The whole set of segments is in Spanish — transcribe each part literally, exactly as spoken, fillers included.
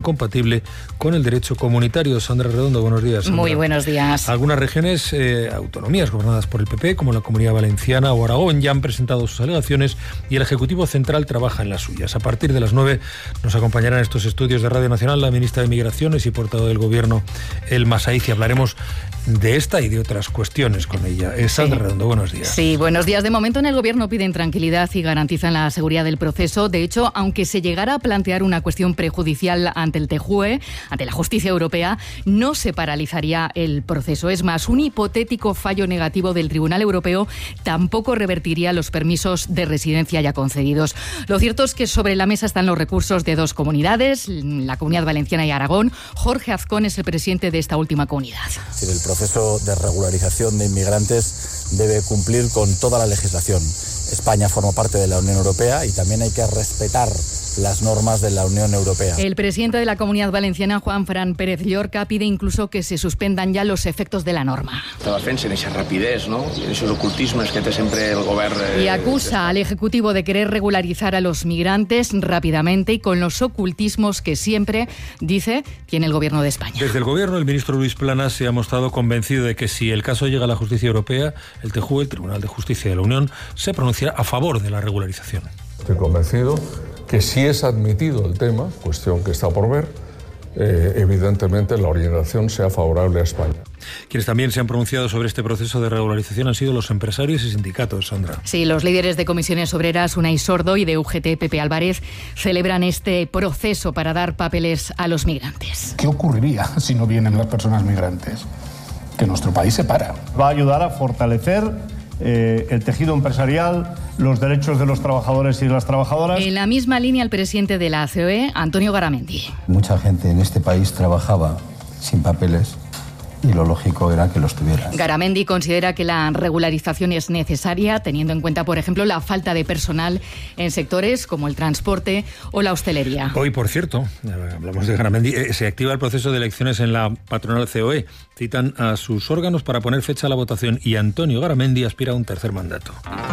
incompatible con el derecho comunitario. Sandra Redondo, buenos días. Sandra. Muy buenos días. Algunas regiones, eh, autonomías gobernadas por el P P, como la Comunidad Valenciana o Aragón, ya han presentado sus alegaciones y el Ejecutivo Central trabaja en las suyas. A partir de las nueve nos acompañarán estos estudios de Radio Nacional la ministra de Migraciones y portavoz del Gobierno, Elma Saiz, y hablaremos de esta y de otras cuestiones con ella. Es Sandra sí. Redondo, buenos días. Sí, buenos días. De momento en el Gobierno piden tranquilidad y garantizan la seguridad del proceso. De hecho, aunque se llegara a plantear una cuestión prejudicial ante el T J U E, ante la justicia europea, no se paralizaría el proceso. Es más, un hipotético fallo negativo del Tribunal Europeo tampoco revertiría los permisos de residencia ya concedidos. Lo cierto es que sobre la mesa están los recursos de dos comunidades, la Comunidad Valenciana y Aragón. Jorge Azcón es el presidente de esta última comunidad. Sí, el proceso de regularización de inmigrantes debe cumplir con toda la legislación. España forma parte de la Unión Europea y también hay que respetar las normas de la Unión Europea. El presidente de la Comunidad Valenciana, Juanfran Pérez Llorca, pide incluso que se suspendan ya los efectos de la norma. Te defensen esa rapidez, ¿no? Y esos ocultismos que te siempre el gobierno... Eh, y acusa al Ejecutivo de querer regularizar a los migrantes rápidamente y con los ocultismos que siempre, dice, tiene el Gobierno de España. Desde el Gobierno, el ministro Luis Planas se ha mostrado convencido de que si el caso llega a la justicia europea, el T J U E, el Tribunal de Justicia de la Unión, se pronunciará a favor de la regularización. Estoy convencido que si es admitido el tema, cuestión que está por ver, eh, evidentemente la orientación sea favorable a España. Quienes también se han pronunciado sobre este proceso de regularización han sido los empresarios y sindicatos, Sandra. Sí, los líderes de comisiones obreras, Unai Sordo, y de U G T, Pepe Álvarez, celebran este proceso para dar papeles a los migrantes. ¿Qué ocurriría si no vienen las personas migrantes? Que nuestro país se para. Va a ayudar a fortalecer Eh, el tejido empresarial, los derechos de los trabajadores y las trabajadoras. En la misma línea, el presidente de la C O E, Antonio Garamendi. Mucha gente en este país trabajaba sin papeles y lo lógico era que los tuvieran. Garamendi considera que la regularización es necesaria, teniendo en cuenta, por ejemplo, la falta de personal en sectores como el transporte o la hostelería. Hoy, por cierto, hablamos de Garamendi, eh, se activa el proceso de elecciones en la patronal C O E. Citan a sus órganos para poner fecha a la votación y Antonio Garamendi aspira a un tercer mandato.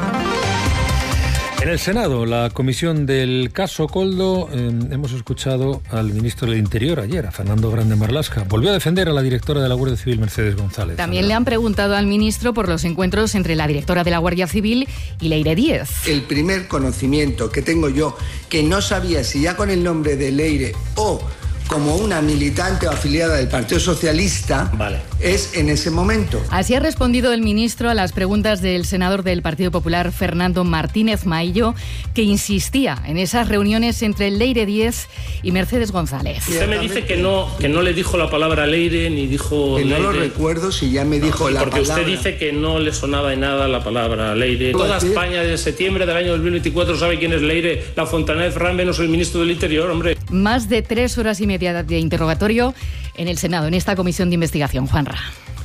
En el Senado, la comisión del caso Koldo, eh, hemos escuchado al ministro del Interior ayer, a Fernando Grande Marlaska. Volvió a defender a la directora de la Guardia Civil, Mercedes González. También le han preguntado al ministro por los encuentros entre la directora de la Guardia Civil y Leire Díez. El primer conocimiento que tengo yo, que no sabía si ya con el nombre de Leire o como una militante o afiliada del Partido Socialista, vale, es en ese momento. Así ha respondido el ministro a las preguntas del senador del Partido Popular, Fernando Martínez Maillo, que insistía en esas reuniones entre Leire Díez y Mercedes González. Usted me dice que no, que no le dijo la palabra Leire ni dijo... Que no Leire. Lo recuerdo si ya me dijo no, la porque palabra. Porque usted dice que no le sonaba en nada la palabra Leire. Toda España desde septiembre del año dos mil veinticuatro sabe quién es Leire. La Fontaneda de Ferran Menos el ministro del Interior, hombre. Más de tres horas y media de interrogatorio en el Senado, en esta comisión de investigación. Juanra.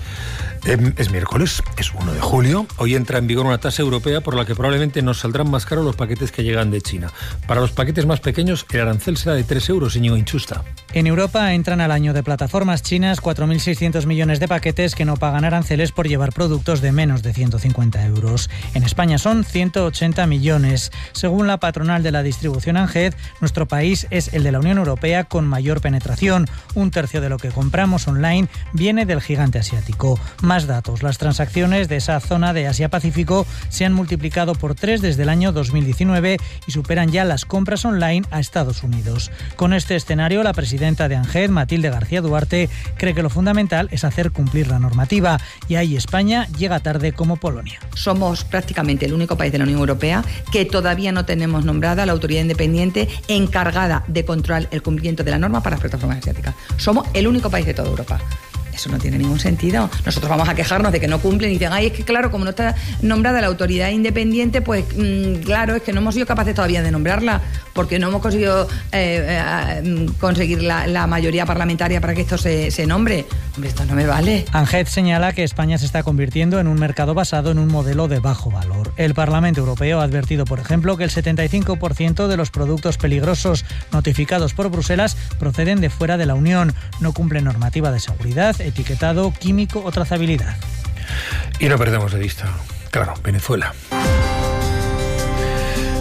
Es miércoles, es uno de julio. Hoy entra en vigor una tasa europea por la que probablemente nos saldrán más caros los paquetes que llegan de China. Para los paquetes más pequeños, el arancel será de tres euros, Íñigo Inchusta. En Europa entran al año de plataformas chinas cuatro mil seiscientos millones de paquetes que no pagan aranceles por llevar productos de menos de ciento cincuenta euros. En España son ciento ochenta millones. Según la patronal de la distribución ANGED, nuestro país es el de la Unión Europea con mayor penetración. Un tercio de lo que compramos online viene del gigante asiático. Más datos. Las transacciones de esa zona de Asia-Pacífico se han multiplicado por tres desde el año dos mil diecinueve y superan ya las compras online a Estados Unidos. Con este escenario, la presidenta de ANGED, Matilde García Duarte, cree que lo fundamental es hacer cumplir la normativa y ahí España llega tarde como Polonia. Somos prácticamente el único país de la Unión Europea que todavía no tenemos nombrada la autoridad independiente encargada de controlar el cumplimiento de la norma para las plataformas asiáticas. Somos el único país de toda Europa. Eso no tiene ningún sentido. Nosotros vamos a quejarnos de que no cumplen y dicen, ay, es que claro, como no está nombrada la autoridad independiente, pues mmm, claro, es que no hemos sido capaces todavía de nombrarla, porque no hemos conseguido eh, eh, conseguir la, la mayoría parlamentaria para que esto se, se nombre. Hombre, esto no me vale. ANGED señala que España se está convirtiendo en un mercado basado en un modelo de bajo valor. El Parlamento Europeo ha advertido, por ejemplo, que el setenta y cinco por ciento de los productos peligrosos notificados por Bruselas proceden de fuera de la Unión, no cumplen normativa de seguridad, etiquetado, químico o trazabilidad. Y no perdemos de vista, claro, Venezuela.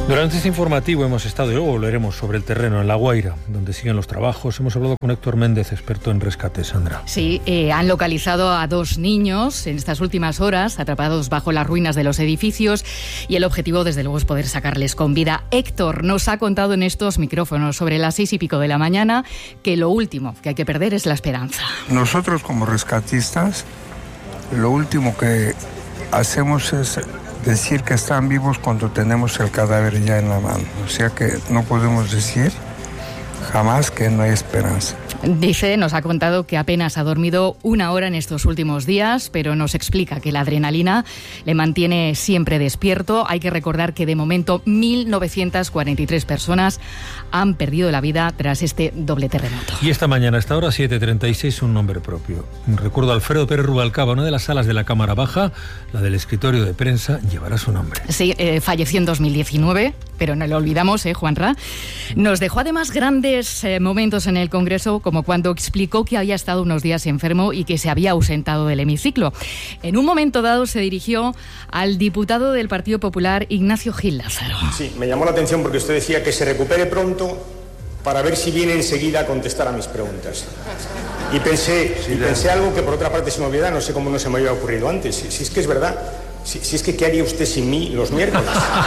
Durante este informativo hemos estado y luego volveremos sobre el terreno en La Guaira, donde siguen los trabajos. Hemos hablado con Héctor Méndez, experto en rescate. Sandra. Sí, eh, han localizado a dos niños en estas últimas horas, atrapados bajo las ruinas de los edificios, y el objetivo, desde luego, es poder sacarles con vida. Héctor nos ha contado en estos micrófonos sobre las seis y pico de la mañana que lo último que hay que perder es la esperanza. Nosotros, como rescatistas, lo último que hacemos es decir que están vivos cuando tenemos el cadáver ya en la mano. O sea que no podemos decir jamás que no hay esperanza. Dice, nos ha contado que apenas ha dormido una hora en estos últimos días, pero nos explica que la adrenalina le mantiene siempre despierto. Hay que recordar que de momento mil novecientas cuarenta y tres personas han perdido la vida tras este doble terremoto. Y esta mañana, a esta hora, siete treinta y seis, un nombre propio. Recuerdo a Alfredo Pérez Rubalcaba, una de las salas de la Cámara Baja, la del escritorio de prensa, llevará su nombre. Sí, eh, falleció en dos mil diecinueve, pero no lo olvidamos, ¿eh, Juanra? Nos dejó además grandes eh, momentos en el Congreso, como cuando explicó que había estado unos días enfermo y que se había ausentado del hemiciclo. En un momento dado se dirigió al diputado del Partido Popular, Ignacio Gil Lázaro. Sí, me llamó la atención porque usted decía que se recupere pronto para ver si viene enseguida a contestar a mis preguntas. Y pensé, y pensé algo que por otra parte se me olvida, no sé cómo no se me había ocurrido antes. Si, si es que es verdad, si, si es que ¿qué haría usted sin mí los miércoles?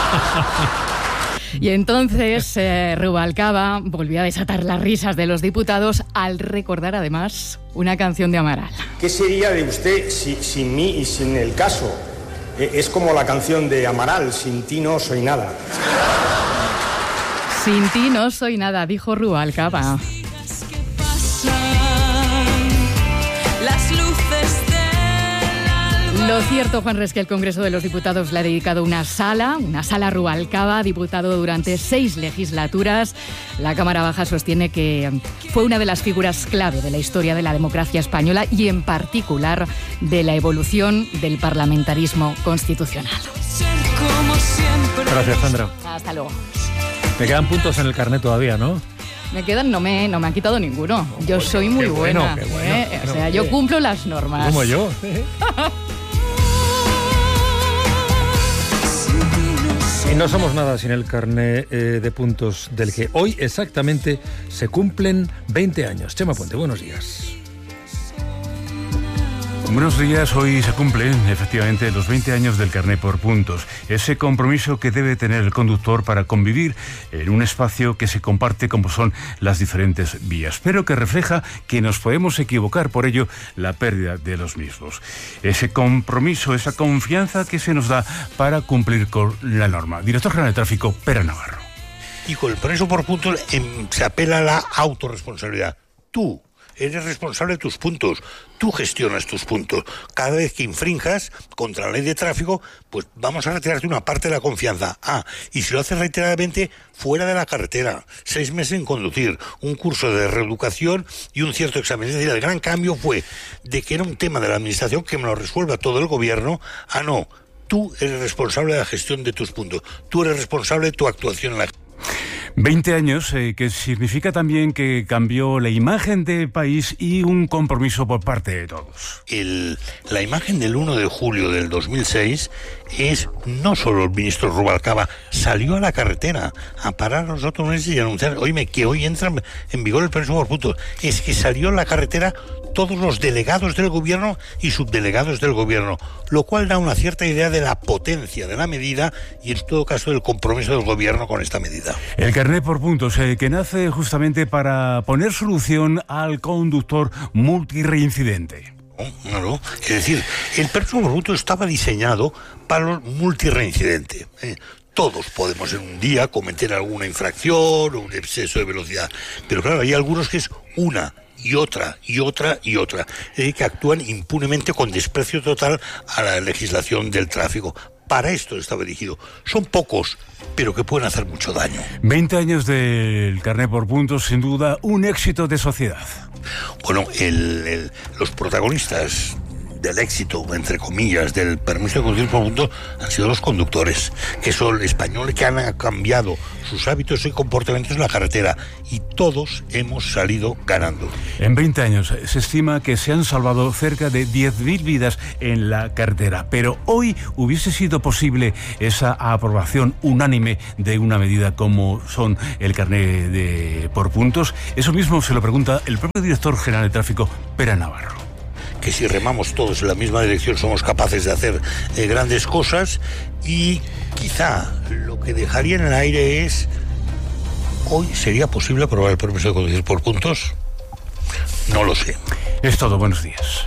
Y entonces eh, Rubalcaba volvió a desatar las risas de los diputados al recordar además una canción de Amaral. ¿Qué sería de usted si, sin mí y sin el caso? Eh, es como la canción de Amaral, sin ti no soy nada. Sin ti no soy nada, dijo Rubalcaba. Lo cierto, Juanra, es que el Congreso de los Diputados le ha dedicado una sala, una sala Rubalcaba, diputado durante seis legislaturas. La Cámara Baja sostiene que fue una de las figuras clave de la historia de la democracia española y, en particular, de la evolución del parlamentarismo constitucional. Gracias, Sandra. Hasta luego. Me quedan puntos en el carnet todavía, ¿no? Me quedan, no me, no me han quitado ninguno. Yo soy muy qué bueno, buena. qué bueno. ¿eh? O sea, yo cumplo las normas. Como yo. Y no somos nada sin el carnet eh, de puntos del que hoy exactamente se cumplen veinte años. Chema Puente, buenos días. Buenos días, hoy se cumplen efectivamente los veinte años del carné por puntos, ese compromiso que debe tener el conductor para convivir en un espacio que se comparte como son las diferentes vías, pero que refleja que nos podemos equivocar, por ello la pérdida de los mismos. Ese compromiso, esa confianza que se nos da para cumplir con la norma. Director General de Tráfico, Pere Navarro. Y con el permiso por puntos eh, se apela a la autorresponsabilidad. Tú eres responsable de tus puntos, tú gestionas tus puntos. Cada vez que infrinjas contra la ley de tráfico, pues vamos a retirarte una parte de la confianza. Ah, y si lo haces reiteradamente, fuera de la carretera, seis meses en conducir, un curso de reeducación y un cierto examen. Es decir, el gran cambio fue de que era un tema de la administración que me lo resuelva todo el gobierno, a no, tú eres responsable de la gestión de tus puntos, tú eres responsable de tu actuación en la veinte años, eh, que significa también que cambió la imagen del país y un compromiso por parte de todos. El, la imagen del uno de julio del dos mil seis es no solo el ministro Rubalcaba salió a la carretera a parar los otros meses y anunciar, oíme, que hoy entra en vigor el permiso por puntos, es que salió a la carretera todos los delegados del gobierno y subdelegados del gobierno, lo cual da una cierta idea de la potencia de la medida y en todo caso del compromiso del gobierno con esta medida. El carnet por puntos, eh, que nace justamente para poner solución al conductor multireincidente. No, no, es decir, el permiso por puntos estaba diseñado para los multireincidentes. ¿eh? Todos podemos en un día cometer alguna infracción o un exceso de velocidad, pero claro, hay algunos que es una y otra, y otra, y otra. Es decir, que actúan impunemente con desprecio total a la legislación del tráfico. Para esto estaba dirigido. Son pocos, pero que pueden hacer mucho daño. veinte años del carnet por puntos, sin duda, un éxito de sociedad. Bueno, el, el, los protagonistas del éxito, entre comillas, del permiso de conducir por puntos han sido los conductores, que son españoles que han cambiado sus hábitos y comportamientos en la carretera, y todos hemos salido ganando. En veinte años se estima que se han salvado cerca de diez mil vidas en la carretera, pero hoy hubiese sido posible esa aprobación unánime de una medida como son el carné de por puntos. Eso mismo se lo pregunta el propio director general de tráfico, Pere Navarro. Que si remamos todos en la misma dirección somos capaces de hacer eh, grandes cosas, y quizá lo que dejaría en el aire es: ¿hoy sería posible aprobar el permiso de conducir por puntos? No lo sé. Es todo, buenos días.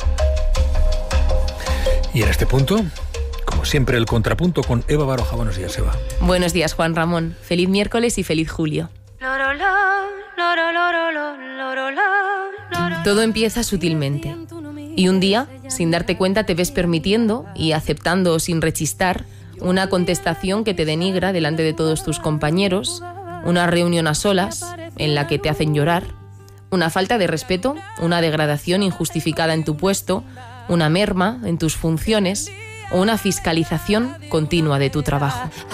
Y en este punto, como siempre, el contrapunto con Eva Baroja. Buenos días, Eva. Buenos días, Juan Ramón. Feliz miércoles y feliz julio. Todo empieza sutilmente. Y un día, sin darte cuenta, te ves permitiendo y aceptando sin rechistar una contestación que te denigra delante de todos tus compañeros, una reunión a solas en la que te hacen llorar, una falta de respeto, una degradación injustificada en tu puesto, una merma en tus funciones o una fiscalización continua de tu trabajo.